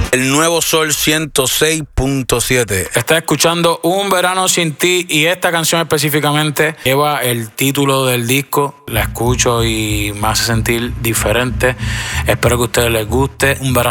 El Nuevo Sol 106.7. Estás escuchando Un Verano Sin Ti y esta canción específicamente lleva el título del disco. La escucho y me hace sentir diferente. Espero que a ustedes les guste. Un Verano